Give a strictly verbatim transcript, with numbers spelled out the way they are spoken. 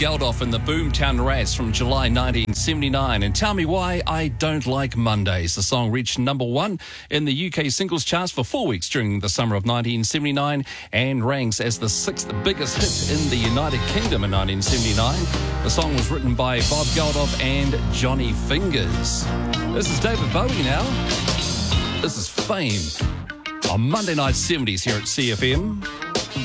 Geldof and the Boomtown Rats from July nineteen seventy-nine. And Tell Me Why I Don't Like Mondays. The song reached number one in the U K singles charts for four weeks during the summer of nineteen seventy-nine and ranks as the sixth biggest hit in the United Kingdom in nineteen seventy-nine. The song was written by Bob Geldof and Johnny Fingers. This is David Bowie now. This is Fame on Monday Night seventies here at C F M.